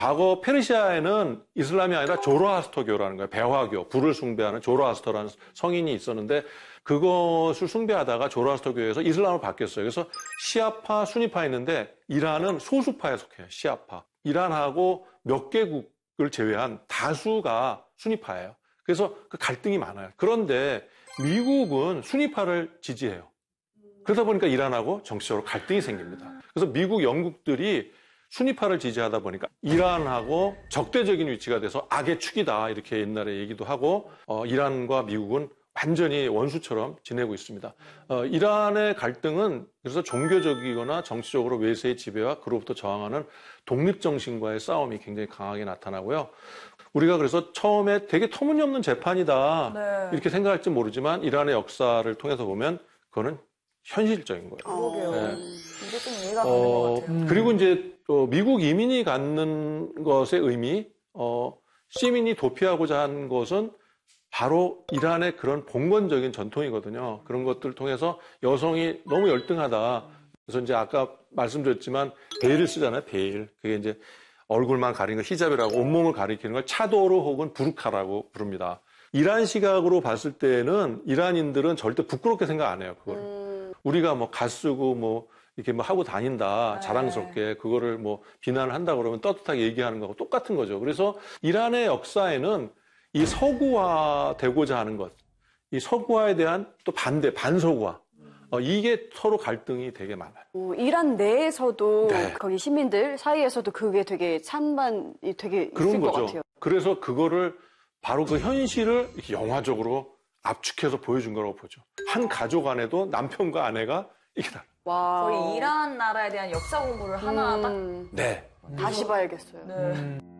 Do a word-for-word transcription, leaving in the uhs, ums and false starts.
과거 페르시아에는 이슬람이 아니라 조로아스터교라는 거예요. 배화교, 불을 숭배하는 조로아스터라는 성인이 있었는데 그것을 숭배하다가 조로아스터교에서 이슬람으로 바뀌었어요. 그래서 시아파, 수니파 있는데 이란은 소수파에 속해요. 시아파. 이란하고 몇 개국을 제외한 다수가 수니파예요. 그래서 그 갈등이 많아요. 그런데 미국은 수니파를 지지해요. 그러다 보니까 이란하고 정치적으로 갈등이 생깁니다. 그래서 미국, 영국들이 수니파를 지지하다 보니까 이란하고 적대적인 위치가 돼서 악의 축이다 이렇게 옛날에 얘기도 하고 어, 이란과 미국은 완전히 원수처럼 지내고 있습니다. 어, 이란의 갈등은 그래서 종교적이거나 정치적으로 외세의 지배와 그로부터 저항하는 독립정신과의 싸움이 굉장히 강하게 나타나고요. 우리가 그래서 처음에 되게 터무니없는 재판이다 네. 이렇게 생각할지 모르지만 이란의 역사를 통해서 보면 그거는 현실적인 거예요. 그러게요. 네. 이게 좀 이해가 가는 어, 것 같아요. 음. 그리고 이제 또 미국 이민이 갖는 것의 의미, 어, 시민이 도피하고자 한 것은 바로 이란의 그런 봉건적인 전통이거든요. 그런 것들을 통해서 여성이 너무 열등하다. 그래서 이제 아까 말씀드렸지만 베일을 쓰잖아요. 베일. 그게 이제 얼굴만 가리는 거 히잡이라고 온몸을 가리키는 걸 차도르 혹은 부르카라고 부릅니다. 이란 시각으로 봤을 때는 이란인들은 절대 부끄럽게 생각 안 해요. 그거를. 음. 우리가 뭐 가 쓰고 뭐 이렇게 뭐 하고 다닌다. 네. 자랑스럽게 그거를 뭐 비난을 한다 그러면 떳떳하게 얘기하는 거하고 똑같은 거죠. 그래서 이란의 역사에는 이 서구화 되고자 하는 것, 이 서구화에 대한 또 반대, 반서구화. 어, 이게 서로 갈등이 되게 많아요. 어, 이란 내에서도 네. 거기 시민들 사이에서도 그게 되게 찬반이 되게 그런 있을 것 거죠. 같아요. 그래서 그거를 바로 그 현실을 이렇게 영화적으로 압축해서 보여준 거라고 보죠. 한 가족 안에도 남편과 아내가 이게 다. 와. 거의 이란 나라에 대한 역사 공부를 하나 딱. 음, 네. 다시 봐야겠어요. 네.